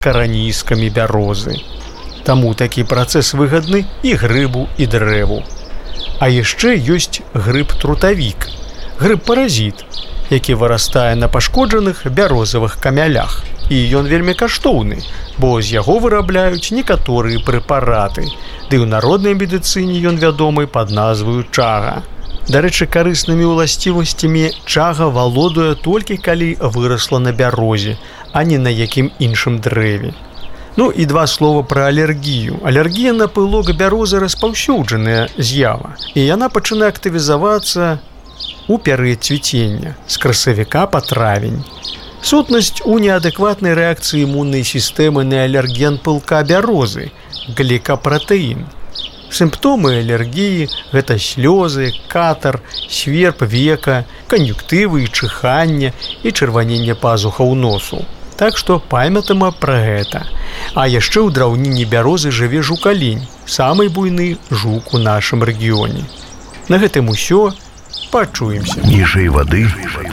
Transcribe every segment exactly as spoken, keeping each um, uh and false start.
караніскамі бярозы. Таму такі працэс выгадны і грыбу, і дрэву. А яшчэ ёсць грыб-трутавік, грыб-паразіт, які вырастае на пашкоджаных бярозавых камялях. І ён вельмі каштоўны, бо з яго вырабляюць некаторыя прэпараты, ды ў народнай медыцыне ён вядомы пад назваю чага. Дарэчы, карыснымі ўласцівасцямі чага валодае толькі калі вырасла на бярозе, а не на якім іншым дрэве. Ну і два слова пра алергію. Алергія на пылок бярозы распаўсюджаная з'ява, і яна пачынае актывізавацца у перыяд цвіцення з красавіка па травень. Сутнасць у неадэкватнай рэакцыі імуннай сістэмы на алерген пылка бярозы – глікапратэін. Сімптомы алергіі – гэта слёзы, катар, сверб века, кан'юктывы і чиханне і чырваненне пазухаў носу. Так што памятаем пра гэта. А яшчэ ў драўніне бярозы жыве жукалень, самы буйны жук у нашым рэгіёне. На гэтым усё. Пачуемся. Ніжэй вады,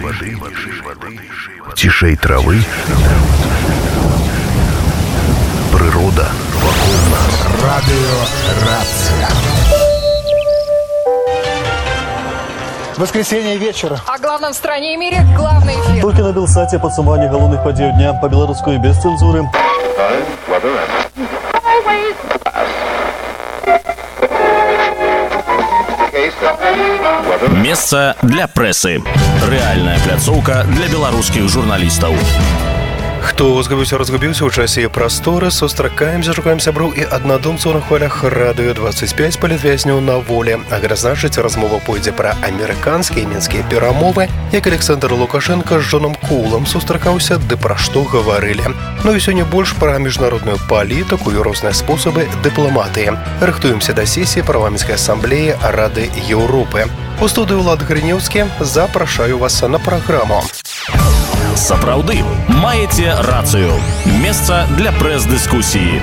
цішэй травы, прырода вакол нас. Радиорация. Воскресенье вечера. О главном в стране и мире главный эфир. Только на Белсате подсумование головных подей дня по-белорусски без цензуры. Месца для прэсы. Рэальная пляцоўка для беларускіх журналістаў. Хто згубіўся, разгубіўся ў часе і прасторы, сустракаемся, шукаем сяброў і аднадумцаў на хвалях радыё двадцать пять палітвязняў на волі. А гэта значыць, размова пойдзе пра амерыканскія і мінскія перамовы, як Александр Лукашенко з Джоном Коулам сустракаўся, ды пра што гаварылі. Ну і сёння больш пра міжнародную палітыку і розныя спосабы дыпламатыі. Рыхтуемся да сесіі парламенцкай асамблеі Рады Еўропы. У студыі Ўлад Грынеўскі запрашаю вас на праграму. Сапраўды, маеце рацыю. Месца для прэс-дыскусіі.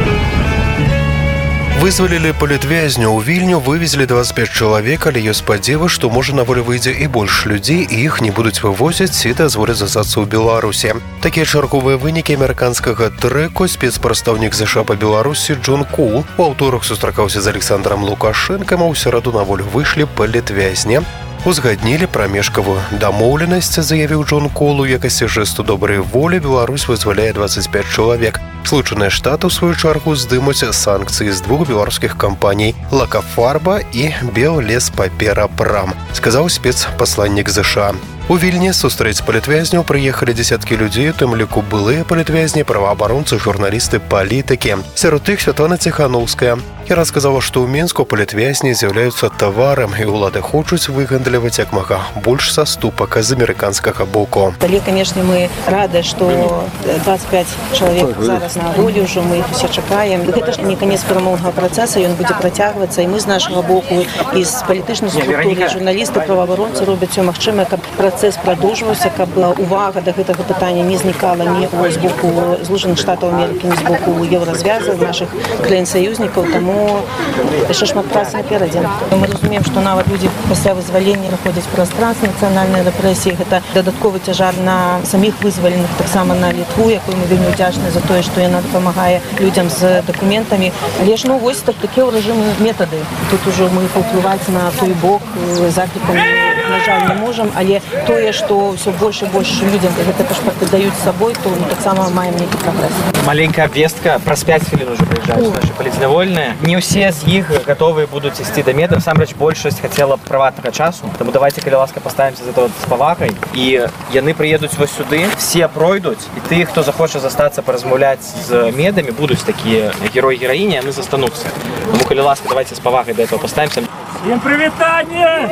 Вызвалілі палітвязня ў Вільню, вывезлі двадцать пять чалавек, але ёсць спадзевы, што можа на волю выйдзе і больш людзей, і іх не будуць вывозіць ці дазволяць застацца ў Беларусі. Такія чарговыя вынікі амерыканскага трэку спецпрадстаўнік ЗША па Беларусі Джон Коул у аўторак сустракаўся з Александром Лукашэнкам, а ў сераду на волю выйшлі палітвязні. Узгаднілі прамежкавую дамоўленасць, заявіў Джон Коул, у якасці жэсту добрай волі Беларусь вызваляе двадцать пять чалавек. Злучаныя Штаты, у сваю чаргу, здымуць санкцыі з двух беларускіх кампаній «Лакафарба» і «Беллеспаперапрам», сказаў спецпасланнік ЗША. У Вільні сустрэць палітвязняў прыехалі дзесяткі людзей, у тым ліку былыя палітвязні, праваабаронцы, журналісты, палітыкі. Сярод іх Святлана Ціханаўская. Я расказала, што ў Мінску палітвязні з'яўляюцца таварам, і ўлады хочуць выгандліваць як мага больш саступак з амерыканскага боку. Далее, конечно, мы рады, что двадцать пять человек зараз на волі ўжо, мы іх усе чакаем. Гэта ж не канец перамоўнага працэса, ён будзе працягвацца, і мы з нашага боку, і з палітычнай структуры, журналісты, праваабаронцы робяць усё магчымае, каб працэс прадоўжваўся, каб увага да гэтага пытання не знікала ні з боку Злучаных Штатаў Амерыкі, ні з боку еўразвяза, нашых краін-саюзнікаў, таму яшчэ шмат працы наперадзе. Мы разумеем, што нават людзі пасля вызвалення знаходзяць прастранстве нацыянальнай рэпрэсіі. Гэта дадатковы цяжар на саміх вызваленых, таксама на Літву, якой мы вельмі ўдзячныя за тое, што яна дапамагае людзям з дакументамі. Але ж, ну, вось так такія ў рэжымы метады. Тут ужо мы паўплываць на той бок заклікам, на жаль, не можам, але тое, што ўсё больш і больш людзям гэта пашпарты даюць з сабой, то мы таксама маем нейкі прагрэс. Маленькая обвестка, праз пять хвілін уже прыязджаюць нашы палітзнявольныя. Не ўсе з іх гатовыя будуць ісці да меда. Насамрэч большасць хацела прыватнага часу. Таму давайте, калі ласка, паставімся за то з павагай. І яны прыедуць вось сюды, все пройдуць, і ты, хто захоча застацца паразмаўляць з медамі, будуць такія героі-гераіні, яны застануцца. Таму, калі ласка, давайте з павагай да этого паставімся. Всем прывітанне!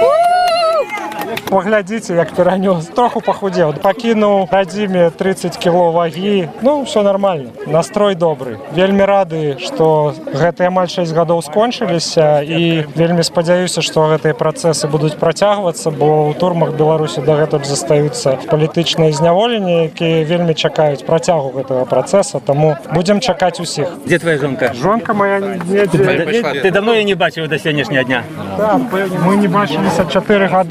Поглядзіце, як перанёс. Троху пахудзеў. Пакінуў радзіме тридцать кіло вагі. Ну, все нормально. Настрой добры. Вельмі рады, што гэтыя амаль шесть гадоў скончыліся, і вельмі спадзяюся, што гэтыя працэсы будуць працягвацца, бо ў турмах Беларусі дагэтуль застаюцца палітычныя зняволенні, якія вельмі чакаюць працягу гэтага працэса, таму будзем чакаць усіх. Дзе твоя жонка? Жонка моя недзе. Ты давно я не бачыў да сённяшняга дня? Так, мы не бачыліся чатыры гады, якраз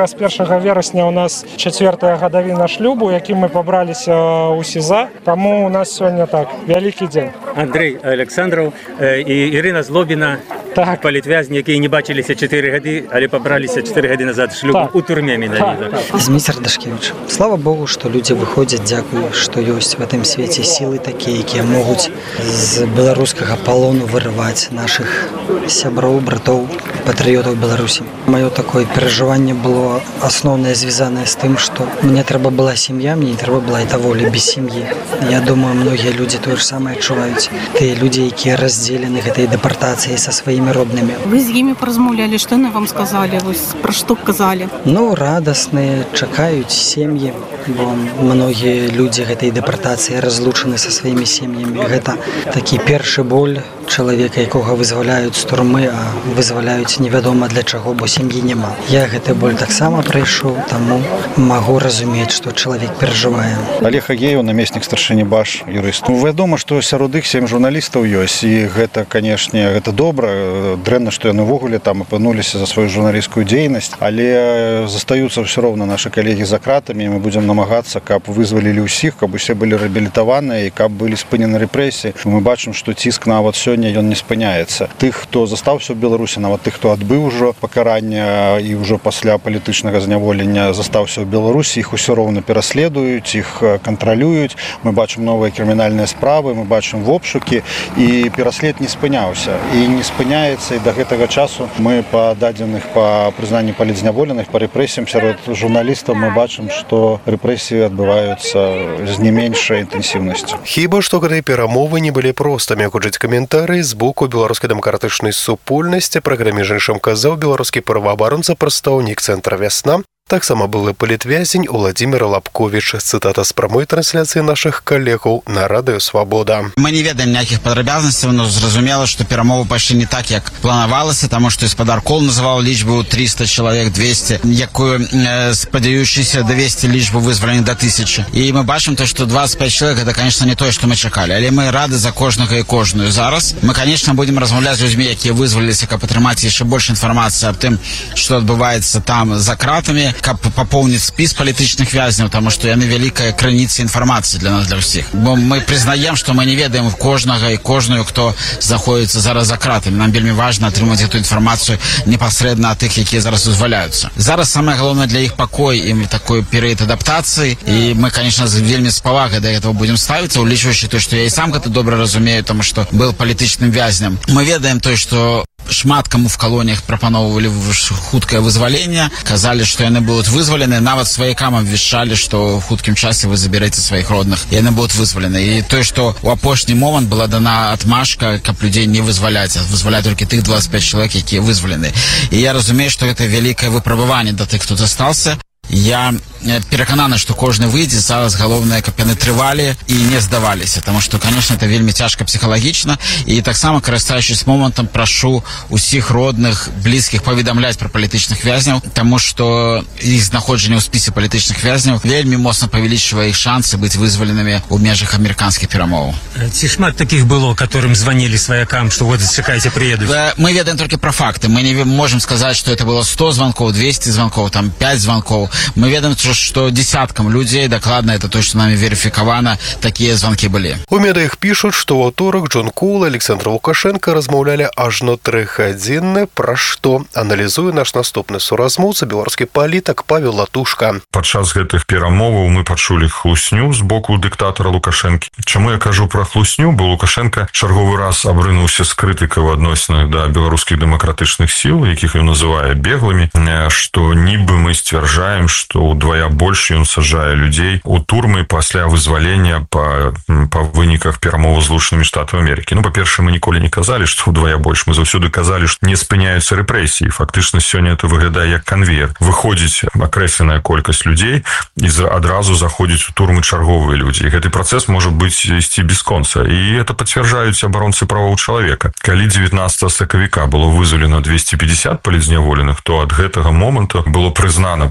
зараз першага верасня у нас чацвёртая гадавіна шлюбу, якім мы пабраліся ў СІЗА, таму у нас сёння так вялікі дзень. Андрей Александров і Ірина Злобіна, так. Палітвязні, які не бачилися чатыры гады, але пабраліся чатыры гады назад шлюбам так. У турме менавіта. Так. Зміцер Дашкевич. Слава Богу, што людзі выходзяць, дзякую, што ёсць в гэтым свеце сілы такія, якія могуць з беларускага палону вырываць нашых сяброў, братоў, патрыётаў Беларусі. Маё такое перажыванне было асноўнае звязанае з тым, што мне трэба была сям'я, мне не трэба была эта воля без сям'і. Я думаю, многія людзі тое ж самае адчуваюць. Тыя людзі, якія раздзелены гэтай дэпартацыяй са сваімі роднымі. Вы з імі паразмаўлялі, што яны вам сказалі, вось пра што казалі? Ну, радасныя, чакаюць сем'і, бо многія людзі гэтай дэпартацыі разлучаны са сваімі сем'ямі. Гэта такі першы боль чалавека, якога вызваляюць з турмы, а вызваляюць невядома для чаго, бо сям'і няма. Я гэты боль таксама прайшоў, таму магу разумець, што чалавек перажывае. Олег Агеев, намеснік старшыні Баш, юрыст. Ну, вядома, што сярод іх сем журналістаў ёсць, і гэта, канешне, гэта добра. Дрэнна, што яны ўвогуле там апынуліся за сваю журналісцкую дзейнасць, але застаюцца ўсё роўна нашы калегі за кратамі, і мы будзем намагацца, каб вызвалілі ўсіх, каб усе былі рэабілітаваныя і каб былі спынены рэпрэсіі. Мы бачым, што ціск нават сёння ён не спыняецца. Тых, хто застаўся ў Беларусі, нават тых, хто адбыў ужо пакаранне і ўжо пасля палітычнага зняволення застаўся ў Беларусі, іх усё роўна пераследуюць, іх кантралююць. Мы бачым новыя крымінальныя справы, мы бачым вобшукі, і пераслед не спыняўся. І не спыняецца, і да гэтага часу мы па дадзеных па прызнанні палітзняволеных, па рэпрэсіям сярод журналістаў мы бачым, што рэпрэсіі адбываюцца з не меншай інтэнсіўнасцю. Хіба што гэтыя перамовы не былі простымі, гучаць каментарыі з боку беларускай дэмакратычнай супольнасці. Праграме ж іншым казаў беларускі праваабаронца, прадстаўнік цэнтра «Вясна». Таксама былы палітвязень Уладзімір Лапковіч. Цытата з прамой трансляцыі нашых калегаў на радыё «Свабода». Мы не ведаем ніякіх падрабязнасцяў, но зразумела, што перамовы пайшлі не так, як планавалася, таму што гаспадар Кол называў лічбу трыста чалавек, двести, якую э, спадзяючыся давесці лічбу вызваленых да тысячы. І мы бачым то, што двадцать пять чалавек гэта, конечно, не тое, што мы чакалі, але мы рады за кожнага і кожную. Зараз мы, конечно, будзем размаўляць з людзьмі, якія вызваліліся, каб атрымаць яшчэ больш інфармацыі аб тым, што адбываецца там за кратамі, каб папоўніць спіс палітычных вязняў, таму што яны вялікая крыніца інфармацыі для нас, для ўсіх. Бо мы прызнаем, што мы не ведаем кожнага і кожную, хто знаходзіцца зараз за кратамі. Нам вельмі важна атрымаць эту інфармацыю непасрэдна ад тых, якія зараз вызваляюцца. Зараз самае галоўнае для іх пакой і такой перыяд адаптацыі, і мы, конечно, вельмі з павагай да гэтага будзем ставіцца, улічваючы то, што я і сам гэта добра разумею, таму што быў палітычным вязням. Мы ведаем то, што шмат каму в калоніях прапаноўвалі хуткае вызваленне, казалі, што яны будуць вызвалены, нават сваякам абвяшчалі, што ў хуткім часе вы заберэце сваіх родных, яны будуць вызвалены. І тое, што ў апошні момант была дана адмашка, каб людзей не вызваляць, а вызваляць толькі тых двадцать пять чалавек, якія вызвалены. І я разумею, што гэта вялікае выпрабаванне да тых, хто застаўся. Я перакананы, што кожны выйдзе, зараз галоўнае, каб яны трывалі і не здаваліся, таму што, конечно, это вельмі цяжка псіхалагічна, і таксама, карыстаючись момантам, прашу усіх родных, блізкіх паведамляць пра палітычных вязняў, таму што іх знаходжанне ў спісе палітычных вязняў вельмі моцна павялічвае іх шансы быць вызваленымі ў межах амерыканскіх перамоваў. Ці шмат такіх было, которым звонили сваякам, што вот чакайце, приедуць? Мы ведаем толькі пра факты, мы не можем сказаць, што это было сто звонкоў, двести звонкоў, там пять звонкоў. Мы ведаем, што десяткам людзей, дакладна, это то, што намі верыфікавана, такія звонкі былі. У медыях пішуць, што ў аўторак Джон Кул і Александр Лукашенко размаўлялі ажно тры гадзіны, пра што аналізуе наш наступны суразмоўца, беларускі палітык Павел Латушка. Падчас гэтых перамоваў мы пачулі хлусню з боку дыктатара Лукашэнкі. Чаму я кажу пра хлусню, бо Лукашенко чарговы раз абрынуўся з крытыкай у адносінах да беларускіх дэмакратычных сіл, якіх ён называе беглымі, што нібы мы сцвярджаем, што ўдвая больш ён саджае людзей у турмы пасля вызвалення па, па выніках перамоваў з Злучанымі Штатамі Амерыкі. Ну, па-першае, мы ніколі не казалі, што ўдвая больш. Мы заўсёды казалі, што не спыняюцца рэпрэсіі. Фактычна, сёння это выглядае як канвеер. Выходзіць акрэсленая колькасць людзей і адразу заходзіць у турмы чарговыя людзі. І гэты працэс можа быць ісці без конца. І это пацвярджаюць абаронцы правоў чалавека. Калі дзевятнаццатага сакавіка было вызвалена двести пятьдесят палітзняволеных, то ад гэтага моманту было прызнана палітычным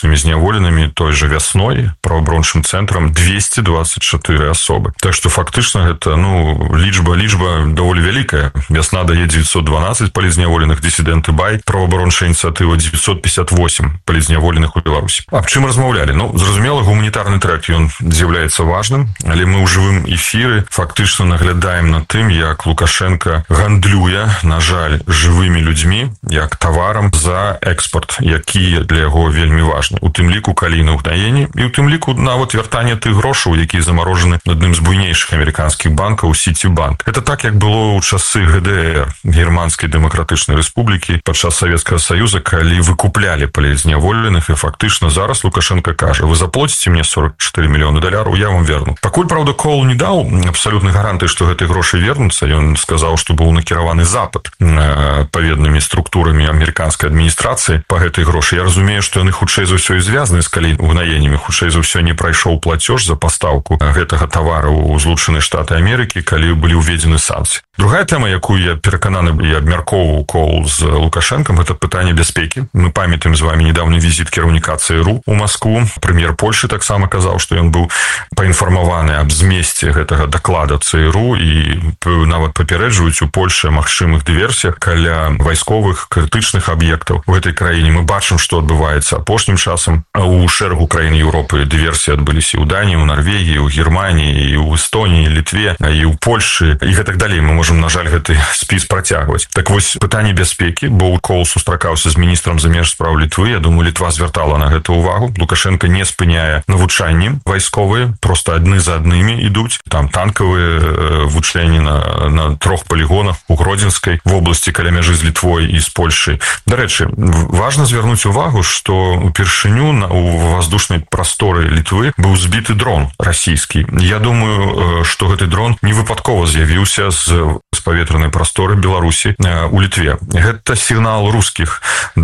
палітычнымі зняволенымі той же вясной праваабарончым цэнтрам двести двадцать четыре асобы. Так што фактычна гэта ну лічба лічба даволі вялікая. Вясна дае девятьсот двенадцать палітзняволеных, дысідэнты Бай, праваабарончая ініцыятыва девятьсот пятьдесят восемь палітзняволеных у Беларусі. Аб чым размаўлялі? Ну, зразумела, гуманітарны трек ён з'яўляецца важным, але мы ў жывым эфіры фактычна наглядаем на тым, як Лукашенко гандлюе, на жаль, жывымі людзьмі, як таварам за экспорт, які для яго вельмі важны. У тым ліку калійны ўгнаенні і ў тым ліку нават вяртанне тых грошаў, якія замарожаны адным з буйнейшых амерыканскіх банкаў Сітибанк. Это так, як было ў часы ГДР, Германскай дэмакратычнай рэспублікі, падчас Савецкага Саюза, калі выкуплялі палітзняволеных, і фактычна зараз Лукашенко кажа: вы заплоціце мне сорок четыре мільёны даляраў, я вам верну. Пакуль, правда, Коул не даў абсалютнай гарантыі, што гэтыя грошы вернуцца. Ён сказаў, што быў накіраваны запад адпаведнымі структурамі амерыканскай адміністрацыі па гэтай грошы. Я разумею, што яны хутчэй за ўсё і звязаны з калійнымі угнаеннямі. Хутчэй за ўсё не прайшоў плацёж за пастаўку гэтага тавара ў Злучаныя Штаты Амерыкі, калі былі ўведзены санкцыі. Другая тэма, якую я перакананы і абмяркоўваў Коул з Лукашенком, гэта пытанне бяспекі. Мы памятаем з вами недавні візіт кіраўніка ЦРУ у Маскву. Прэм'ер Польшы таксама казаў, што ён быў паінфармаваны аб змесце гэтага даклада ЦРУ і нават папярэджваюць у Польшы магчымых дыверсіях каля вайсковых крытычных аб'ектаў у гэтай краіне. Мы бачым, што адбываецца апошнім часам. У шэрагу краін Еўропы дыверсіі адбыліся ў Даніі, у Нарвегіі, у Германіі, і ў Эстоніі, Літве, і ў Польшы, і гэтак далей. Мы можем, на жаль, гэты спіс працягваць. Так вось, пытанне бяспекі, бо Коул сустракаўся з міністрам замежных спраў Літвы. Я думаю, Літва звяртала на гэта увагу. Лукашенко не спыняе навучанні вайсковыя, просто адны за аднымі ідуць. Там танкавыя вучэнні на, на трох палігонах у Гродзенскай вобласці каля мяжы з Літвой і з Польшай. Дарэчы, важна звярнуць увагу, што упершыню на, у воздушнай прасторы Літвы быў збіты дрон расійскі. Я думаю, што гэты дрон не выпадкова з'явіўся з з паветранай прасторы Беларусі у Літве. Гэта сігнал рускіх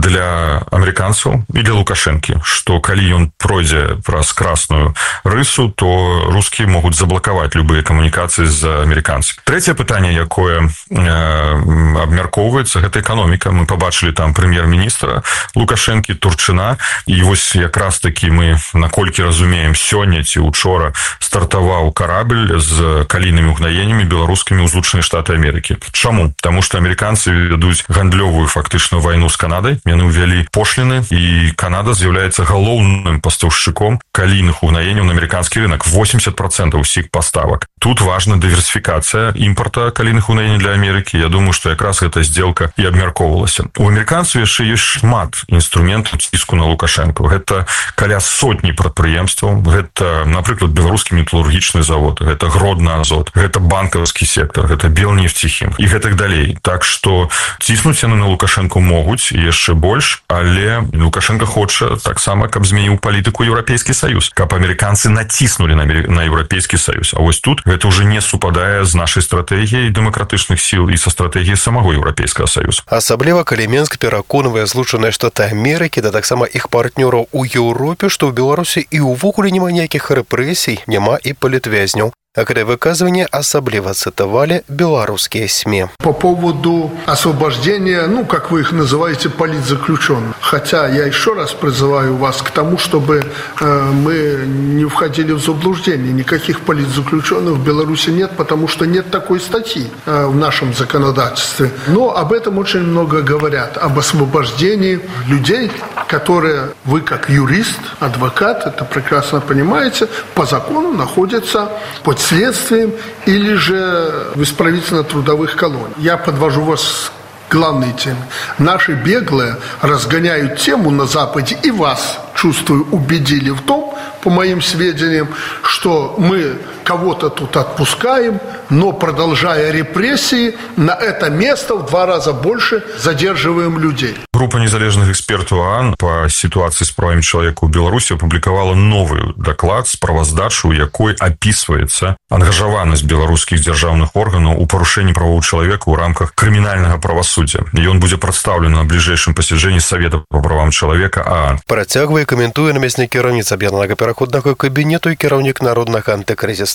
для амерыканцаў і для Лукашэнкі, што калі ён пройдзе праз красную рысу, то рускія могуць заблакаваць любыя камунікацыі з амерыканцамі. Трэцяе пытанне, якое э, абмяркоўваецца, гэта эканоміка. Мы пабачылі там прэм'ер-міністра Лукашэнкі, Турчына, і вось якраз такі мы, наколькі разумеем, сёння ці учора стартаваў карабель з калійнымі угнаеннямі беларускімі ў Злучаныя Штаты Амерыкі. Чаму? Таму што амерыканцы вядуць гандлёвую фактычную вайну з Канадай. Яны ўвялі пошліны, і Канада з'яўляецца галоўным пастаўшчыком калійных угнаенняў на амерыканскі рынок. восемьдесят процентов усіх паставак. Тут важна дыверсіфікацыя імпарта калійных угнаенняў для Амерыкі. Я думаю, што якраз гэта здзелка і абмяркоўвалася. У амерыканцаў яшчэ ёсць шмат інструментаў ціску на Лукашенко. Гэта каля сотні прадпрыемстваў. Гэта, напрыклад, беларускі металургічны завод, гэта Гродна Азот, гэта банкаўскі сектор, гэта Белнефтехим і гэтак далей. Так што ціснуць яны на Лукашенко могуць яшчэ больш, але Лукашенко хоча таксама, каб змяніў палітыку Еўрапейскі Саюз, каб амерыканцы націснулі на, на Еўрапейскі Саюз. А вось тут гэта ўжо не супадае з нашай стратэгіяй дэмакратычных сіл і са стратэгіяй самого Еўрапейскага Саюза. Асабліва, калі Мінск пераконвае Злучаныя Штаты Амерыкі, да таксама іх партнёраў у Еўропе, што ў Беларусі і ўвогуле няма ніякіх рэпрэсій, няма і палітвязняў. Гэтае выказывание особливо цитовали белорусские СМИ. По поводу освобождения, ну, как вы их называете, политзаключенных. Хотя я еще раз призываю вас к тому, чтобы э, мы не входили в заблуждение. Никаких политзаключенных в Беларуси нет, потому что нет такой статьи э, в нашем законодательстве. Но об этом очень много говорят, об освобождении людей, которые, вы как юрист, адвокат, это прекрасно понимаете, по закону находятся под следствием или же в исправительно-трудовых колониях. Я подвожу вас к главной теме. Наши беглые разгоняют тему на Западе и вас, чувствую, убедили в том, по моим сведениям, что мы кого-то тут отпускаем, но, продолжая репрессии, на это место в два раза больше задерживаем людей. Группа незалежных экспертов ОАН по ситуации с правами человека в Беларуси опубликовала новый доклад с правоздачу, у якой описывается ангажаванность белорусских державных органов у порушения правового человека в рамках криминального правосудия. И он будет представлен на ближайшем посещении Совета по правам человека ОАН. Протягивая, комментуя наместник кіраўніцы об'єднаного переходного кабинета и кіраўнік народного антикризисного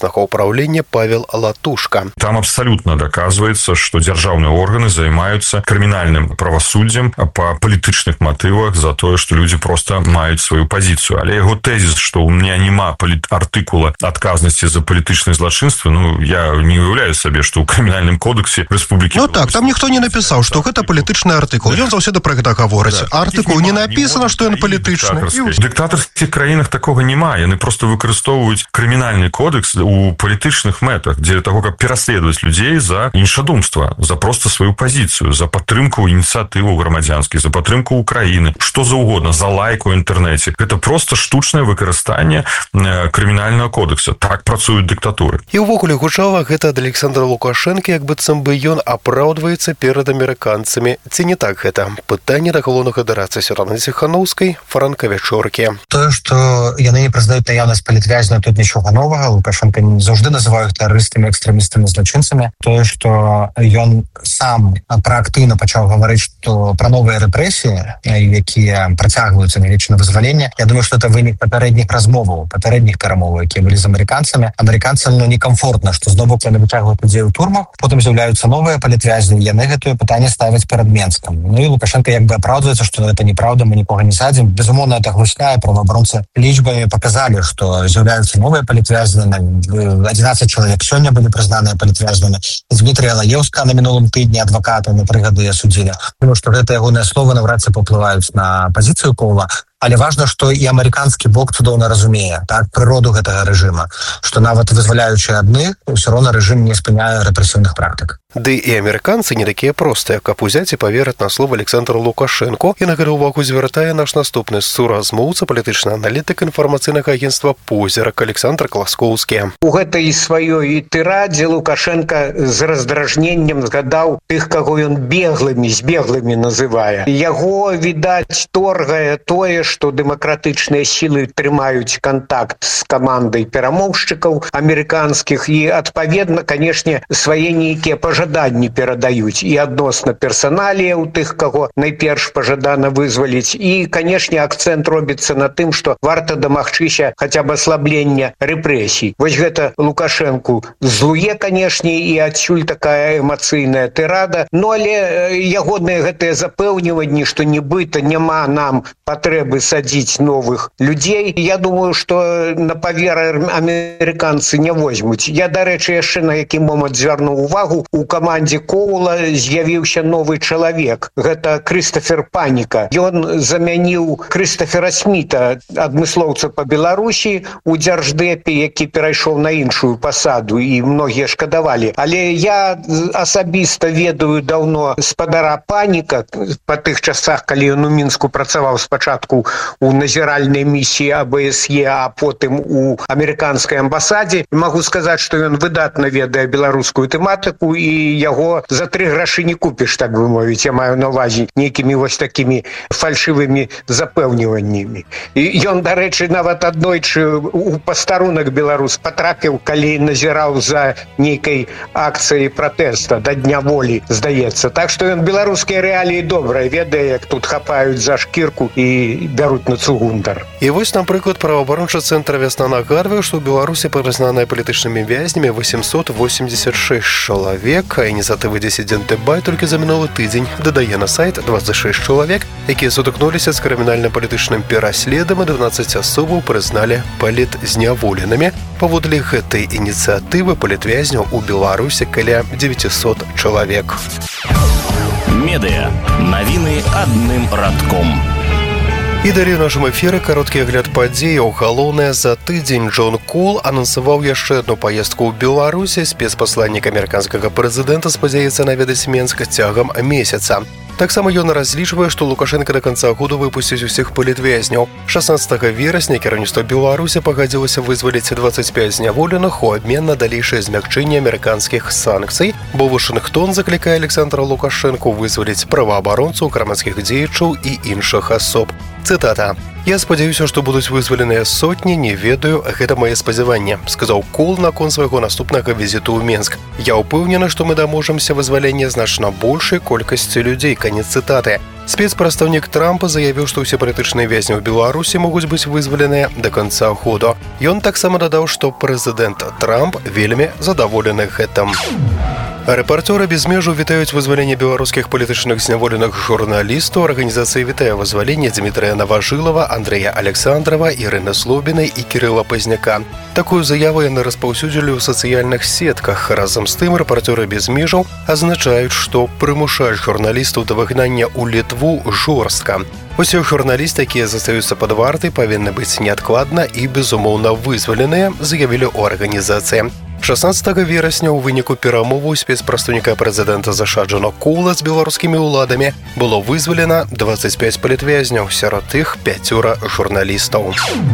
абласнага ўправлення Павел Латушка. Там абсолютно доказывается, что державные органы занимаются криминальным правосуддзем по палітычных мотывах за то, что люди просто маюць свою позицию. Але его тезис, что у меня нема артикула отказности за палітычные злочинства, ну, я не уявляю себе, что у криминальном кодексе республики... Ну так, там никто не написал, что это палітычны артикул. Ён заўсёды про гэта гаворыць. Да. Артикул не написано, что он палітычны. В диктаторских краінах такого нема. Яны просто выкарыстоўваюць криминальный кодекс у палітычных мэтах, для того, как пераследовать людей за іншадумство, за просто свою позицию, за падтрымку инициативу грамадзянскіх, за падтрымку Украины, что за угодно, за лайк у интернете. Это просто штучное выкарыстанне крымінальнага кодекса. Так працуюць дыктатуры. І ўвогуле гучала гэта ад Александра Лукашэнкі, як быццам бы ён апраўдваецца перад амерыканцамі. Ці не так гэта? Пытанне да галоўнага дарацы Святланы Ціханаўскай, Франка Вячоркі. Тое, што яны не прызнаюць наяўнасць палітвязняў, тут нічога новага. Лукашенко заўжды называюць тэрарыстамі, экстрэмістамі, злачынцамі. Тое, што ён сам праактыўна пачаў гаварыць, што пра новыя рэпрэсіі, якія працягваюцца нягледзячы на вызваленне, я думаю, што это вынік папярэдніх размоваў, папярэдніх перамоваў, якія былі з амерыканцамі. Амерыканцам ну, некамфортна, што знову яны выцягваюць людзей у турмах, потым з'яўляюцца новыя палітвязні, яны гэтае пытанне ставяць перад Менскам. Ну і Лукашенко як бы апраўдваецца, што гэта неправда, мы нікога не садзім. Безумоўна, это гусляе, праваабаронцы лічбамі паказалі, што з'яўляюцца новыя палітвязні, адзінаццаць чалавек сёння былі прызнаныя палітвязнямі. Дмітрія Лаеўска на мінулым тыдні адваката на тры гады асудзілі. Тому што гэта ягоныя словы наўрад ці паўплываюць на пазіцыю Кола. Але важна, што і амерыканскі бок цудоўна разумее так прыроду гэтага рэжыма, што нават вызваляючы адных, ўсё роўна рэжым не спыняе рэпрэсіўных практык. Ды і амерыканцы не такія простыя, каб узяць і паверыць на слова Александра Лукашэнко. І на гэта ўвагу звяртае наш наступны суразмоўца, палітычны аналітык інфармацыйнага агенцтва «Позірак» Александр Класкоўскі. У гэтай сваёй тырадзе Лукашенко з раздражненнем згадаў тых, каго ён беглымі, збеглымі называе. Яго, відаць, торгае тое, што дэмакратычныя сілы трымаюць кантакт з камандай перамоўшчыкаў амерыканскіх і, адпаведна, канешне, свае нейкія пажаданні перадаюць і адносна персаналія ў тых, каго найперш пажадана вызваліць. І, канешне, акцэнт робіцца на тым, што варта дамагчыся хаця б аслаблення рэпрэсій. Вось гэта Лукашэнку злуе, канешне, і адсюль такая эмацыйная тырада. Ну, але ягоныя гэтыя запэўніванні, што нібыта няма нам патрэбы садзіць новых людзей, я думаю, што на паверы амерыканцы не возьмуць. Я, дарэчы, яшчэ на які момант звярнуў увагу, у камандзе Коула з'явіўся новы чалавек. Гэта Крыстафер Паніка. Ён замяніў Крыстафера Сміта, адмыслоўца па Беларусі, у дзярждэпе, які перайшоў на іншую пасаду, і многія шкадавалі. Але я асабіста ведаю даўно спадара Паніка па тых часах, калі ён у Мінску працаваў спачатку у назіральнай місіі А Б С Е, а потым у амерыканскай амбасадзе. Магу сказаць, што ён выдатна ведае беларускую тэматыку і яго за тры грашы не купіш, так бы мовіць. Я маю на ўвазе нейкімі вось такімі фальшывымі запэўніваннямі. І ён, дарэчы, нават аднойчы у пастарунак беларус патрапіў, калі назіраў за нейкай акцыяй пратэста да Дня волі, здаецца. Так што ён беларускія рэаліі добра ведае, як тут хапаюць за шкірку і бяруць на цугундар. І вось, напрыклад, праваабарончы цэнтр «Вясна» нагадвае, што ў Беларусі прызнаныя палітычнымі вязнямі восемьсот восемьдесят шесть чалавек, а ініцыятывы «Дисиденты Бай» толькі за мінулы тыдзень дадае на сайт двадцать шесть чалавек, якія сутыкнуліся з крымінальна-палітычным пераследам, і дванаццаць асобаў прызналі палітзняволенымі. Паводле гэтай ініцыятывы палітвязняў у Беларусі каля девятьсот чалавек. Медыа. Навіны адным радком. І далей у нашым эфіры кароткі агляд падзеяў. Галоўнае за тыдзень Джон Кол анансаваў яшчэ адну паездку ў Беларусі. Спецпасланнік амерыканскага прэзідэнта спадзяецца наведаць Менск цягам месяца. Таксама ён разлічвае, што Лукашенко да канца году выпусціць усіх палітвязняў. шаснаццатага верасня кіраўніцтва Беларусі пагадзілася вызваліць двадцать пять зняволеных у абмен на далейшае змякчэнне амерыканскіх санкцый, бо Вашынгтон заклікае Александра Лукашэнку вызваліць праваабаронцаў, грамадскіх дзеячаў і іншых асоб. Цытата. Я спадзяюся, што будуць вызваленыя сотні, не ведаю, гэта мае спадзяванне, сказаў Кул наконт свайго наступнага візіту ў Менск. Я ўпэўнены, што мы даможамся вызвалення значна большай колькасці людзей, канец цытаты. Спецпрадстаўнік Трампа заявіў, што ўсе палітычныя вязні ў Беларусі могуць быць вызваленыя да канца году. Ён таксама дадаў, што прэзідэнт Трамп вельмі задаволены гэтым. Рэпарцёры без межаў вітаюць вызваленне беларускіх палітычных зняволеных журналістаў. Арганізацыя вітае вызваленне Дмітрыя Наважылава, Андрэя Александрова, Ірыны Слобінай і Кірыла Пазняка. Такую заяву яны распаўсюдзілі ў сацыяльных сетках. Разам з тым рэпарцёры без межаў азначаюць, што прымушаюць журналістаў да выгнання ў Літву жорстка. Усе журналісты, якія застаюцца пад вартай, павінны быць неадкладна і, безумоўна, вызваленыя, заявілі ў арганізацыі. шаснаццатага верасня ў выніку перамоваў спецпрадстаўніка прэзідэнта ЗША Джона Коула з беларускімі ўладамі было вызвалена дваццаць пяць палітвязняў, сярод іх пяцёра журналістаў.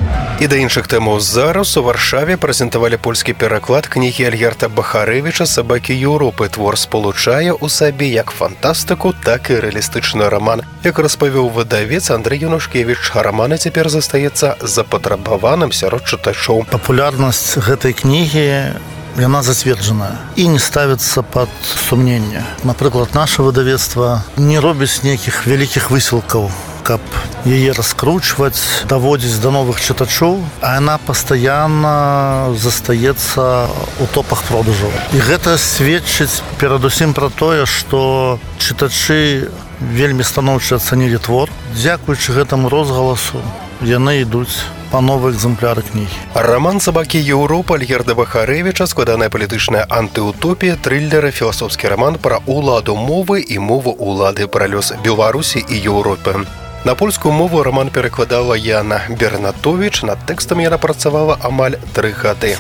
І да іншых тэмаў зараз у Варшаве прэзентавалі польскі пераклад кнігі Альгерта Бахарэвіча «Сабакі Еўропы». Твор спалучае ў сабе як фантастыку, так і рэалістычны раман. Як распавёў выдавец Андрэй Янушкевіч, раман цяпер застаецца запатрабаваным сярод чытачоў. Папулярнасць гэтай кнігі яна зацверджаная і не ставіцца пад сумненне. Напрыклад, наша выдавецтва не робіць нейкіх вялікіх высілкаў, каб яе раскручваць, даводзіць да новых чытачоў, а яна пастаянна застаецца ў топах продажаў. І гэта сведчыць перадусім пра тое, што чытачы вельмі станоўча ацанілі твор. Дзякуючы гэтаму розгаласу яны ідуць па новыя экземпляры кнігі. Раман «Сабакі Еўропы» Альгерда Бахарэвіча складаная палітычная антыутопія, трыллер, філасофскі раман пра ўладу мовы і мову ўлады, пра лёс Беларусі і Еўропы. На польскую мову раман перакладала Яна Бернатовіч, над тэкстам яна працавала амаль тры гады.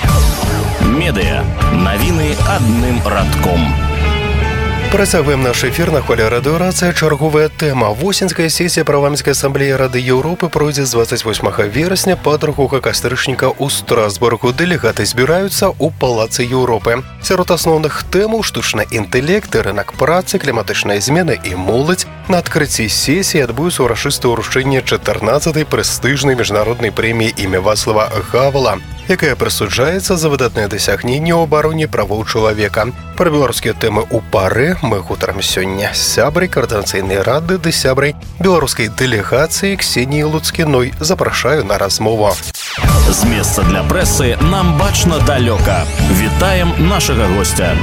Медыа. Навіны адным радком. Працягваем наш эфір на хвалі радыёрацыя. Чарговая тэма. Восеньская сесія парламенцкай асамблеі Рады Еўропы пройдзе з дваццаць восьмага верасня па другога кастрычніка ў Страсбургу. Дэлегаты збіраюцца ў Палацы Еўропы. Сярод асноўных тэмаў штучны інтэлект, рынак працы, кліматычныя змены і моладзь. На адкрыцці сесіі адбудуцца ўрачыстае ўручэнне чатырнаццатай прэстыжнай міжнароднай прэміі імя Вацлава Гавала, якая прысуджаецца за выдатныя дасягненні ў абароне правоў чалавека. Пра беларускія тэмы ў пары мы гутарам сёння з сябрай Каардынацыйнай рады ды сябрай беларускай дэлегацыі Ксеніяй Луцкіной. Запрашаю на размову. З месца для прэсы нам бачна далёка. Вітаем нашага госця.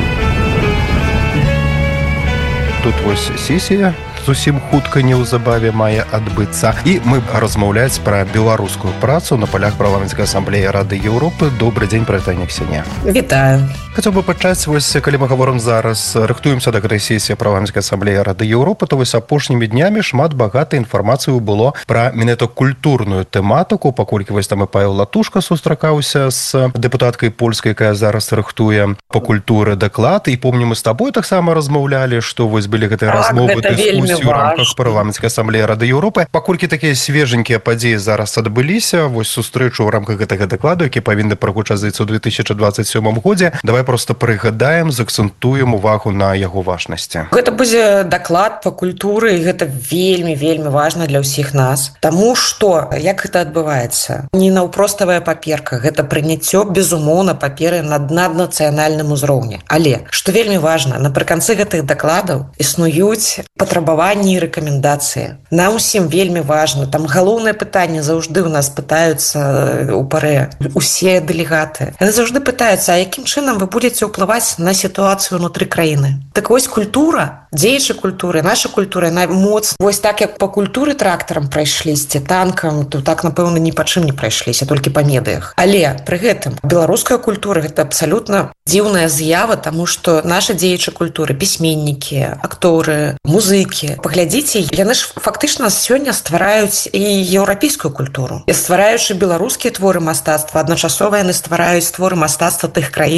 Тут вось сесія зусім хутка неўзабаве мае адбыцца. І мы размаўляць пра беларускую працу на палях парламенцкай асамблеі Рады Еўропы. Добры дзень, прывітанне, Ксенія. Вітаю. Хацеў бы пачаць, вось, калі мы гаворым зараз, рыхтуемся да гэтай сесіі парламенцкай асамблеі Рады Еўропы, то вось апошнімі днямі шмат багатай інфармацыю было пра менавіта культурную тэматыку, паколькі вось там і Павел Латушка сустракаўся з дэпутаткай польскай, якая зараз рыхтуе па культуры даклад. І помню, мы з табой таксама размаўлялі, што вось былі гэтыя размовы, дыскусіі ў рамках парламенцкай асамблеі Рады Еўропы. Паколькі такія свеженькія падзеі зараз адбыліся, вось сустрэчу ў рамках гэтага дакладу, які павінны прагучаць у две тысячы дваццаць сёмым годзе, давай просто прыгадаем, заакцэнтуем увагу на яго важнасці. Гэта будзе даклад па культуры, і гэта вельмі вельмі важна для ўсіх нас, таму што як гэта адбываецца, не наўпроставая паперка, гэта прыняццё безумоўна паперы на наднацыянальным узроўні. Але што вельмі важна, напрыканцы гэтых дакладаў існуюць патрабаванні і рэкамендацыі. Нам усім вельмі важна, там галоўнае пытанне заўжды ў нас пытаюцца у парэ усе дэлегаты. Яны заўжды пытаюцца, а якім чынам вы будете ўплываць на сітуацыю ўнутры краіны. Так вось культура, дзеячы культуры, наша культура, яна моц. Вось так, як па культуры трактарам прайшліся, танкам, то так, напэўна, ні па чым не прайшліся, толькі па медыях. Але пры гэтым беларуская культура — гэта абсалютна дзіўная з'ява, таму што нашы дзеячы культуры, пісьменнікі, акторы, музыкі, паглядзіце, яны ж фактычна сёння ствараюць і еўрапейскую культуру. І ствараючы беларускія творы мастацтва, адначасова яны ствараюць творы мастацтва тых краінаў, дзе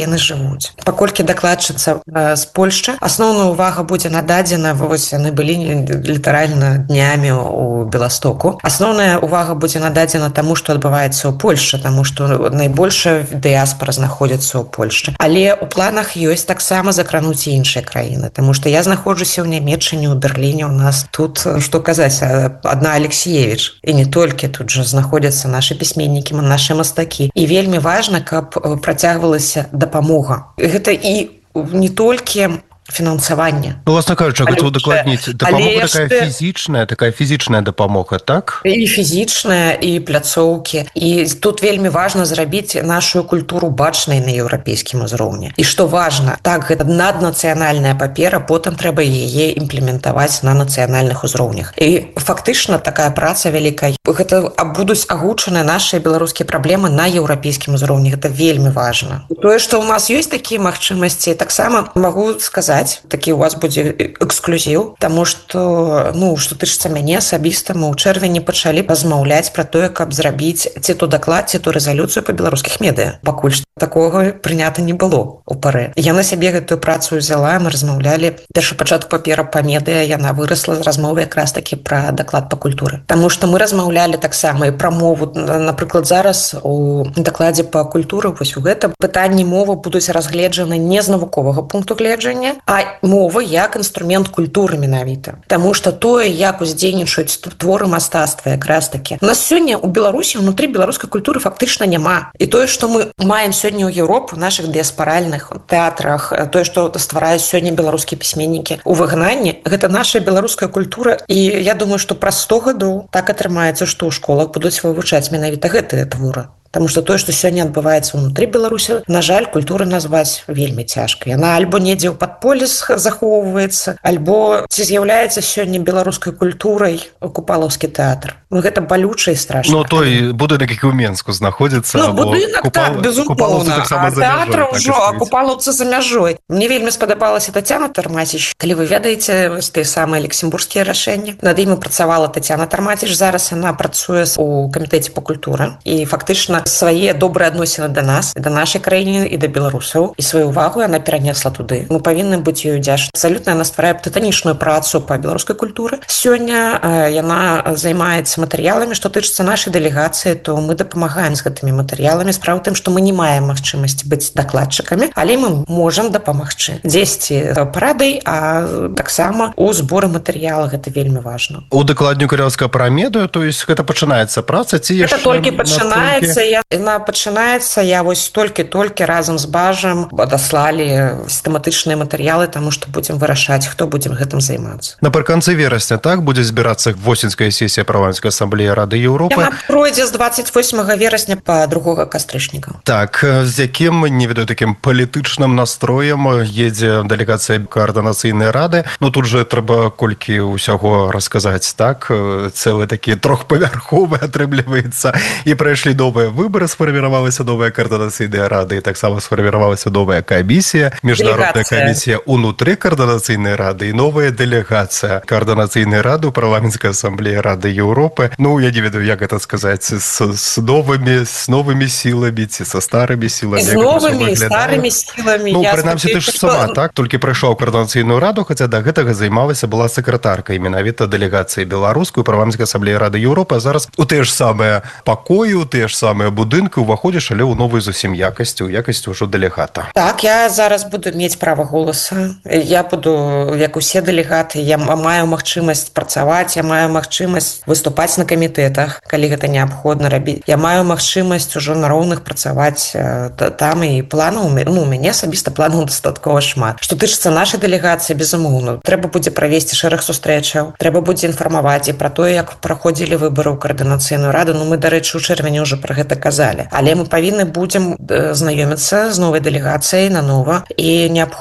яны жывуць. Паколькі дакладчыца з Польшчы, асноўная увага будзе нададзена, вось яны былі літаральна днямі ў Беластоку. Асноўная увага будзе нададзена таму, што адбываецца ў Польшчы, таму што найбольшая дыяспара знаходзіцца ў Польшчы. Але ў планах ёсць таксама закрануць і іншыя краіны, таму што я знаходжуся ў Нямецчыне, у Берліне, у нас тут, што казаць, адна Алексеевич, і не толькі тут жа знаходзяцца нашы пісьменнікі, нашы мастакі. І вельмі важна, каб працягвалася дапамога. Гэта і не толькі фінансаванне. Уласна кажучы, гэта удакладніць, дапамога такая фізічная, такая фізічная дапамога, так? І фізічная, і пляцоўкі. І тут вельмі важна зрабіць нашу культуру бачнай на еўрапейскім узроўні. І што важна, так, гэта наднацыянальная папера, потым трэба яе імплементаваць на нацыянальных узроўнях. І фактычна такая праца вялікая. Гэта будуць агучаныя нашыя беларускія праблемы на еўрапейскім узроўні. Гэта вельмі важна. Тое, што ў нас ёсць такія магчымасці, таксама магу сказаць, такі у вас будзе эксклюзіў, таму што, ну, што тычыцца мяне асабіста, мы ў чэрвені пачалі размаўляць пра тое, каб зрабіць ці то даклад, ці то рэзалюцыю па беларускіх медыа. Пакуль што такога прынята не было ў пары. Я на сябе гэтую працу ўзяла, мы размаўлялі. Першапачатку папера па медыа, яна вырасла з размовы якраз такі пра даклад па культуры. Таму што мы размаўлялі таксама і пра мову. Напрыклад, зараз у дакладзе па культуры вось у гэтым пытанні мовы будуць разгледжаны не з навуковага пункту гледжання, а мова як інструмент культуры менавіта. Таму што тое, як уздзейнічаюць творы мастацтва якраз такі. У нас сёння ў Беларусі ўнутры беларускай культуры фактычна няма. І тое, што мы маем сёння ў Еўропу, у нашых дыяспаральных тэатрах, тое, што ствараюць сёння беларускія пісьменнікі ў выгнанні, гэта наша беларуская культура. І я думаю, што праз сто гадоў так атрымаецца, што ў школах будуць вывучаць менавіта гэтыя творы. Таму што тое, што сёння адбываецца ўнутры Беларусі, на жаль, культуры назваць вельмі цяжка. Яна альбо недзе ў падполі захоўваецца, альбо ці з'яўляецца сёння беларускай культурай купалаўскі тэатр. Ну, гэта балюча і страшна. Ну, той будынак, які ў Менску знаходзіцца, ну, будынак, так, безумоўна, а тэатр ўжо, а купалаўцы за мяжой. Мне вельмі спадабалася Тацяна Тармаціч. Калі вы ведаеце тыя самыя люксембургскія рашэнні, над імі працавала Тацяна Тармаціч, зараз яна працуе у камітэце па культуры. І фактычна свае добрыя адносіны да нас, да нашай краіны і да беларусаў. І сваю увагу яна перанесла туды. Мы павінны быць ёй удзячныя. Абсалютна яна стварае тытанічную працу па беларускай культуры. Сёння яна займаецца матэрыяламі, што тычыцца нашай дэлегацыі, то мы дапамагаем з гэтымі матэрыяламі. Справа ў тым, што мы не маем магчымасці быць дакладчыкамі, але мы можам дапамагчы. Дзесьці парадай, а таксама у зборы матэрыяла гэта вельмі важна. У дакладню Каліўскага пра медыа, то есть гэта пачынаецца праца, ці яшчэ? Гэта толькі пачынаецца. Яна пачынаецца, я вось толькі-толькі разам з Бажам адаслалі сістэматычныя матэрыялы, таму што будзем вырашаць, хто будзе гэтым займацца. Напрыканцы верасня, так, будзе збірацца восеньская сесія парламенцкай асамблеі Рады Еўропы. Яна пройдзе з дваццаць восьмага верасня па другога кастрычніка. Так, з якім, не ведаю, такім палітычным настроем едзе дэлегацыя Каардынацыйнай рады. Ну, тут же трэба колькі ўсяго расказаць, так, цэлы такі трохпавярховы атрымліваецца, і прайшлі новыя выборы, сфарміравалася новая Каардынацыйная рада, і таксама сфарміравалася новая камісія, міжнародная камісія унутры Каардынацыйнай рады, і новая дэлегацыя Каардынацыйнай рады ў парламенцкай асамблеі Рады Еўропы. Ну, я не ведаю, як гэта сказаць, з, з новымі, з новымі сіламі, ці са старымі сіламі. З новымі, старымі сіламі. Ну, прынамсі, ты ж сама, так, толькі прыйшла ў Каардынацыйную раду, хаця да гэтага займалася, была сакратаркай менавіта дэлегацыі беларускай у парламенцкай асамблеі Рады Еўропы, а зараз у тыя ж самыя пакоі, у тыя ж самыя будынкі уваходзіш, але ў новую зусім якасці, у якасці ўжо дэлегата. Так, я зараз буду мець права голаса. Я буду, як усе дэлегаты, я маю магчымасць працаваць, я маю магчымасць выступаць на камітэтах, калі гэта неабходна рабіць. Я маю магчымасць ужо на роўных працаваць там, і планаў, ну, у мяне асабіста планаў дастаткова шмат. Што тычыцца нашай дэлегацыі, безумоўна, трэба будзе правесці шэраг сустрэчаў, трэба будзе інфармаваць і пра тое, як праходзілі выбары ў Каардынацыйную раду. Ну, мы, дарэчы, у чэрвені ўжо пра гэта казалі. Але мы павінны будзем знаёміцца з новай дэлегацыяй нанова, і неабходна будзе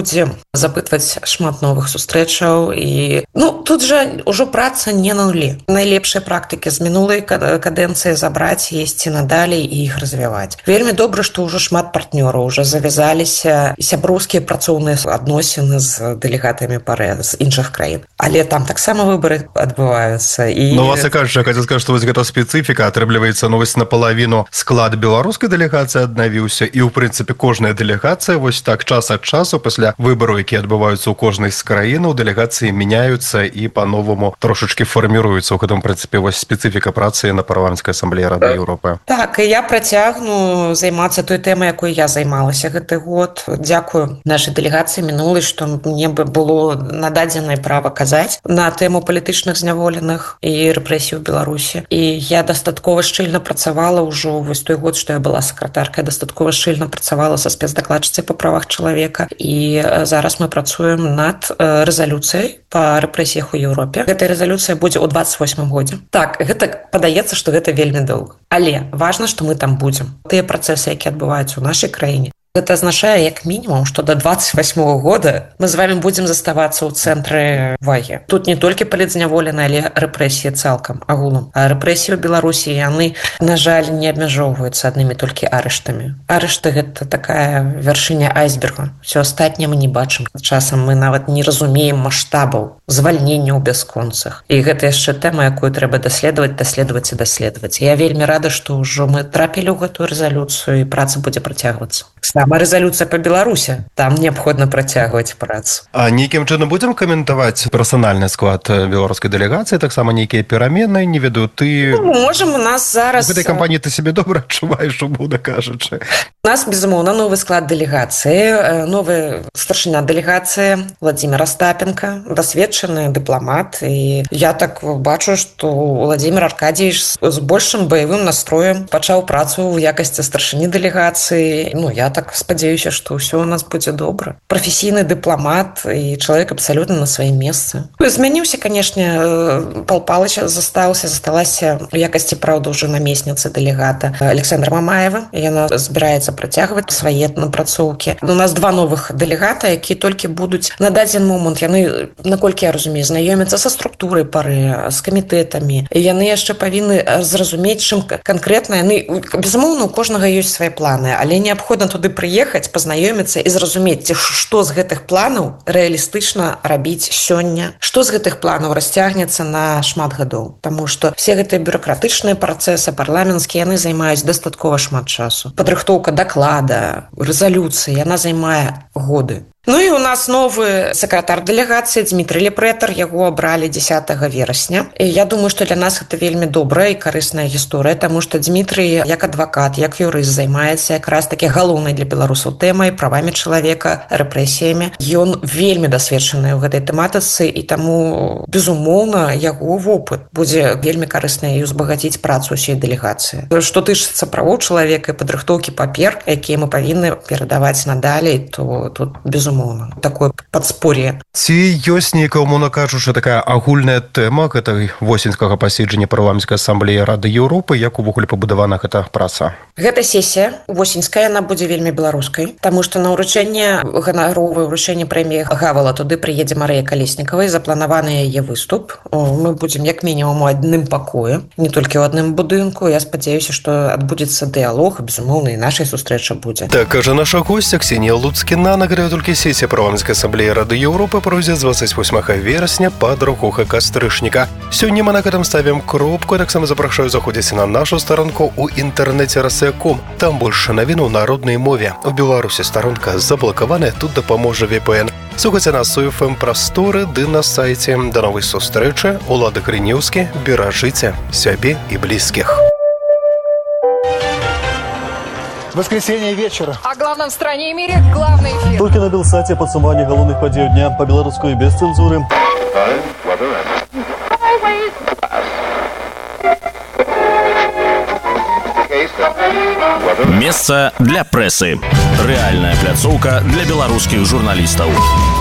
будзе запытваць шмат новых сустрэчаў і ну тут жа ўжо праца не на нулі. Найлепшыя практыкі з мінулай кадэнцыі забраць, есці надалей і іх развіваць. Вельмі добра, што ўжо шмат партнёраў уже завязаліся сяброўскія працоўныя адносіны з дэлегатамі парэ з іншых краін. Але там таксама выбары адбываюцца і Ну вас і кажа, хацеў сказаць, што вось гэта спецыфіка атрымліваецца, ну вось напалавіну склад беларускай дэлегацыі аднавіўся і ў прынцыпе кожная дэлегацыя вось так час ад часу пасля выбараў, якія адбываюцца ў кожнай з краінаў, дэлегацыі мяняюцца і па-новаму трошачкі фарміруюцца. У гэтым прынцыпе вось спецыфіка працы на парламенцкай асамблеі Рады Еўропы. Так, і я працягну займацца той тэмай, якой я займалася гэты год. Дзякую нашай дэлегацыі мінулай, што мне бы было нададзенае права казаць на тэму палітычных зняволеных і рэпрэсій у Беларусі. І я дастаткова шчыльна працавала ўжо вось той год, што я была сакратаркай, дастаткова шчыльна працавала са спецдакладчыцай па правах чалавека. І зараз мы працуем над рэзалюцыяй па рэпрэсіях у Еўропе. Гэтая рэзалюцыя будзе ў дваццаць восьмым годзе. Так, гэта падаецца, што гэта вельмі доўга. Але важна, што мы там будзем. Тыя працэсы, якія адбываюцца ў нашай краіне, гэта азначае як мінімум, што да дваццаць восьмога года мы з вами будзем заставацца ў цэнтры увагі. Тут не толькі палітзняволеныя, але рэпрэсіі цалкам агулам. А рэпрэсіі ў Беларусі яны, на жаль, не абмяжоўваюцца аднымі толькі арыштамі. Арышты гэта такая вяршыня айсберга. Усё астатняе мы не бачым. Часам мы нават не разумеем маштабаў звальненняў бясконцых. І гэта яшчэ тэма, якую трэба даследаваць, даследаваць і даследаваць. Я вельмі рада, што ўжо мы трапілі ў гэтую рэзалюцыю і праца будзе працягвацца. Сама рэзалюцыя па Беларусі, там неабходна працягваць працу. А нейкім чынам будзем каментаваць персанальны склад беларускай дэлегацыі, таксама нейкія перамены, не ведаю, ты... Ну, можам, у нас зараз... У гэтай кампаніі ты сябе добра адчуваеш, умоўна кажучы. У нас, безумоўна, новы склад дэлегацыі, новы старшыня дэлегацыі Владзімир Астапенко, дасведчаны дыпламат. І я так бачу, што Владзімир Аркадьевич з большым баявым настроем пачаў працу ў якасці старшыні дэлегацыі. Ну, я так спадзяюся, што ўсё у нас будзе добра. Прафесійны дыпламат і чалавек абсалютна на сваім месцы. Змяніўся, канешне, Пал Палыч застаўся, засталася у якасці, праўда, ўжо намесніцы дэлегата Александра Мамаева. Яна збіраецца працягваць свае напрацоўкі. У нас два новых дэлегата, які толькі будуць на дадзены момант, яны, наколькі я разумею, знаёмяцца са структурай пары, з камітэтамі. Яны яшчэ павінны зразумець, чым канкрэтна яны, безумоўна, у кожнага ёсць свае планы, але неабходна туды прыехаць, пазнаёміцца і зразумець, што з гэтых планаў рэалістычна рабіць сёння, што з гэтых планаў расцягнецца на шмат гадоў. Таму што все гэтыя бюракратычныя працэсы парламенцкія, яны займаюць дастаткова шмат часу. Падрыхтоўка даклада, рэзалюцыі, яна займае годы. Ну і у нас новы сакратар дэлегацыі Дмітрый Лепрэтар, яго абралі дзесятага верасня. І я думаю, што для нас гэта вельмі добрая і карысная гісторыя, таму што Дмітрый як адвакат, як юрыст займаецца якраз такі галоўнай для беларусаў тэмай, правамі чалавека, рэпрэсіямі. Ён вельмі дасведчаны ў гэтай тэматыцы і таму, безумоўна, яго вопыт будзе вельмі карысна і узбагаціць працу ўсей дэлегацыі. Што тычыцца правоў чалавека і падрыхтоўкі папер, якія мы павінны перадаваць надалей, то тут безумоўна такое падспор'е. Ці ёсць нейкая, умоўна кажучы, такая агульная тэма гэтай восеньскага паседжання парламенцкай асамблеі Рады Еўропы, як увогуле пабудавана гэта праца? Гэта сесія восеньская, яна будзе вельмі беларускай, таму што на ўручэнне ганаровае ўручэнне прэміі Гавала туды прыедзе Марыя Калеснікава і запланаваны яе выступ. Мы будзем як мінімум у адным пакоі, не толькі ў адным будынку. Я спадзяюся, што адбудзецца дыялог, безумоўна, і нашай сустрэча будзе. Так, кажа наша госця Ксенія Луцкіна. Нагадаю, толькі сесія парламенцкай асамблеі Рады Еўропы пройдзе з дваццаць восьмага верасня па другога кастрычніка. Сёння мы на гэтым ставім кропку, таксама запрашаю заходзіць на нашу старонку ў інтэрнэце расія крапка ком. Там больше навін у народнай мове. У Беларусі старонка заблакаваная, тут дапаможа ви пи эн. Слухайце нас у эф эм прасторы ды на сайце. Да новай сустрэчы. Улады Грынеўскі, беражыце сябе і блізкіх. Воскресенье вечера. О главном в стране и мире главный эфир. Только на Белсате подсумование головных подей дня по-белорусски без цензуры. Месца для прэсы. Рэальная пляцоўка для беларускіх журналістаў.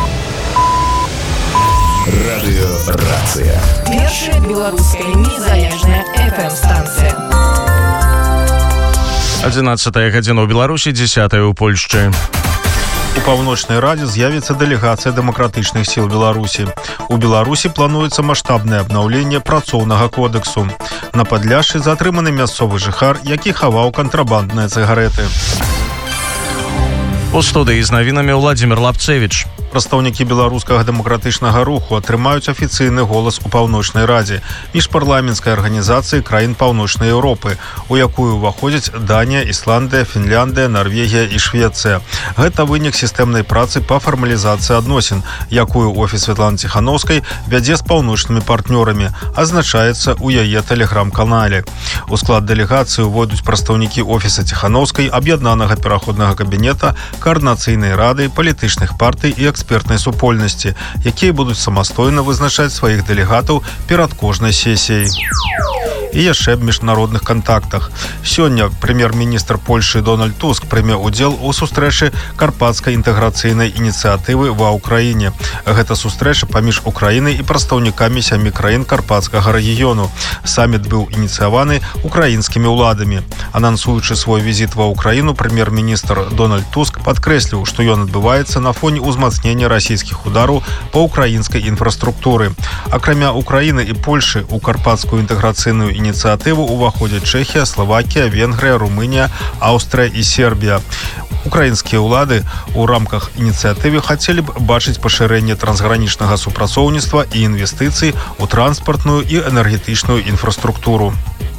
Радыёрацыя. Першая беларуская незалежная эф эм-станцыя. одиннадцатая гадзіна ў Беларусі, дзесятая ў Польшчы. У Паўночнай Радзе з'явіцца дэлегацыя дэмакратычных сіл Беларусі. У Беларусі плануецца маштабнае абнаўленне працоўнага кодексу. На Падляшшы затрыманы мясцовы жыхар, які хаваў кантрабандныя цыгарэты. У студыі з навінамі Владзімір Лапцевіч. Прадстаўнікі беларускага дэмакратычнага руху атрымаюць афіцыйны голас у Паўночнай Радзе міжпарламенцкай арганізацыі краін Паўночнай Еўропы, у якую ўваходзяць Данія, Ісландыя, Фінляндыя, Нарвегія і Швецыя. Гэта вынік сістэмнай працы па фармалізацыі адносін, якую офіс Святланы Ціханаўскай вядзе з паўночнымі партнёрамі, азначаецца ў яе тэлеграм-канале. У склад дэлегацыі ўвойдуць прадстаўнікі офіса Ціханаўскай, аб'яднанага пераходнага кабінета, каардынацыйнай рады, палітычных партый і экспертнай супольнасці, якія будуць самастойна вызначаць сваіх дэлегатаў перад кожнай сесіяй. І яшчэ аб міжнародных кантактах. Сёння прэм'ер-міністр Польшы Дональд Туск прыме ўдзел у сустрэчы карпацкай інтэграцыйнай ініцыятывы ва ўкраіне. Гэта сустрэча паміж Украінай і прадстаўнікамі сямі краін карпацкага рэгіёну. Саміт быў ініцыяваны украінскімі ўладамі. Анансуючы свой візіт ва ўкраіну, прэм'ер-міністр Дональд Туск падкрэсліў, што ён адбываецца на фоне ўзмацнення расійскіх удараў па ўкраінскай інфраструктуры. Акрамя Украіны і Польшы у карпацкую інтэграцыйную ініцыятыву ўваходзяць Чэхія, Славакія, Венгрыя, Румынія, Аўстрыя і Сербія. Украінскія ўлады ў рамках ініцыятывы хацелі б бачыць пашырэнне трансгранічнага супрацоўніцтва і інвестыцый у транспартную і энергетычную інфраструктуру.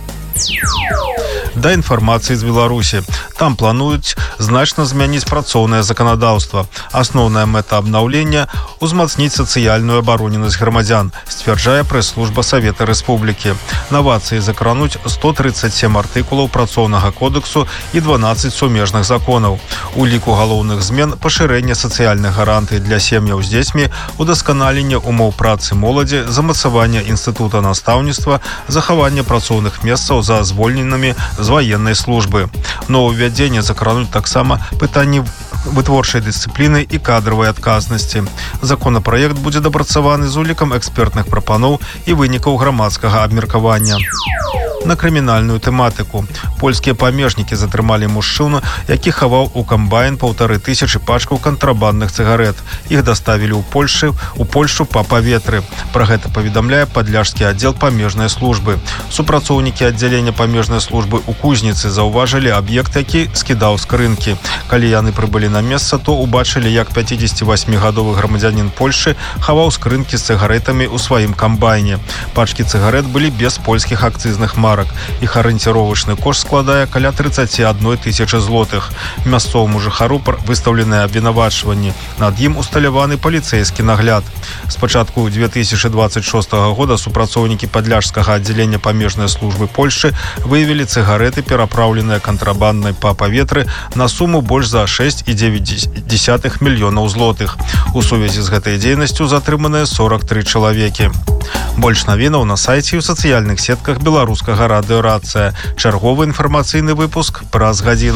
Да інфармацыі з Беларусі. Там плануюць значна змяніць працоўнае заканадаўства. Асноўная мэта абнаўлення – узмацніць сацыяльную абароненасць грамадзян, сцвярджае прэс-служба Савета Рэспублікі. Навацыі закрануць сто тридцать семь артыкулаў працоўнага кодексу і дванаццаць сумежных законаў. У ліку галоўных змен пашырэнне сацыяльных гарантый для сем'яў з дзецьмі, удасканаленне умоў працы моладзі, замацаванне інстытута настаўніцтва, захаванне працоўных месцаў за звольненымі з военной службы. Нововвядзенне закрануць таксама пытанні вытворчай дысцыпліны і кадравай адказнасці. Законапраект будзе дапрацаваны з улікам экспертных прапаноў і вынікаў грамадскага абмеркавання. На крымінальную тэматыку. Польскія памежнікі затрымалі мужчыну, які хаваў у камбайн паўтары тысячы пачкаў кантрабандных цыгарэт. Іх даставілі ў Польшы, у Польшу па паветры. Пра гэта паведамляе падляшскі аддзел памежнай службы. Супрацоўнікі аддзялення памежнай службы ў Кузніцы заўважылі аб'ект, які скідаў скрынкі. Калі яны прыбылі на месца, то убачылі, як пяцідзесяцівасьмігадовы грамадзянін Польшы хаваў скрынкі з цыгарэтамі ў сваім камбайне. Пачкі цыгарэт былі без польскіх акцызных марак. Іх арыенціровачны кошт складае каля тридцать одна тысяча злотых. Мясцоваму жыхару выстаўленыя абвінавачванні. Над ім усталяваны паліцэйскі нагляд. З пачатку две тысячи двадцать шестого года супрацоўнікі падляшскага аддзялення памежнай службы Польшы выявілі цыгарэты, перапраўленыя кантрабанднай па паветры, на суму больш за шесть і девять десятых мільёнаў злотых. У сувязі з гэтай дзейнасцю затрыманыя сорок три чалавекі. Больш навінаў на сайце і ў сацыяльных сетках беларускага радыё «Рацыя». Чарговы інфармацыйны выпуск праз гадзіну.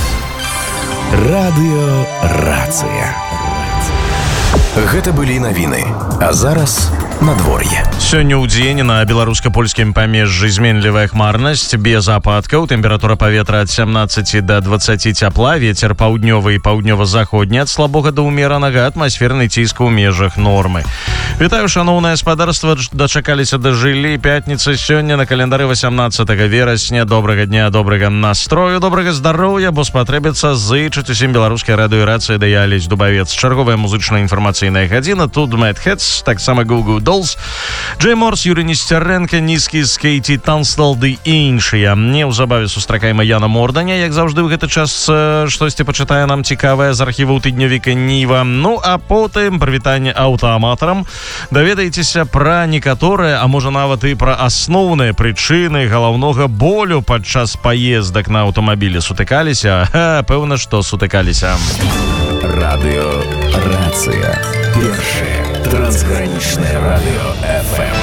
Радыё «Рацыя». Гэта былі навіны. А зараз надвор'е. Сёння ў дзень на беларуска-польскім памежжы зменлівая хмарнасць, без ападкаў, тэмпература паветра ад сямнаццаці да дваццаці цяпла, вецер паўднёвы і паўднёва-заходні ад слабога да ўмеранага, атмасферны ціск у межах нормы. Вітаю, шаноўнае спадарства, дачакаліся дажылі. Пятніца сёння на календары восемнадцатого верасня. Добрага дня, добрага настрою, добрага здароўя, бо спатрэбіцца зычыць усім беларускай радыё «Рацыя», да я Алесь Дубавец. Чарговая музычная інфармацыйная гадзіна. Тут Mad Hats, таксама Google Dolls, Джей Морс, Юрий Несцярэнка, Нізкі, Скейті, Танстал ды іншыя. Неўзабаве сустракаем Яна Морданя, як заўжды ў гэты час штосьці пачытае нам цікавае з архіваў тыднёвіка Ніва. Ну а потым прывітанне аўтааматарам. Даведаецеся пра некаторыя, а можа нават і пра асноўныя прычыны галаўнога болю падчас паездак на аўтамабілі. Сутыкаліся? Ага, пэўна, што сутыкаліся. Радыё «Рацыя». Першае трансгранічнае радыё эф эм.